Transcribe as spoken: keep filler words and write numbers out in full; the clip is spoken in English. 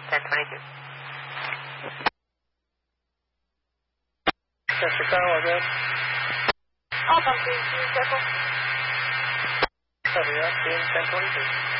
ten twenty-two. Chester Kyle, good. Alpha, please, circle. Copy that, ten twenty-two.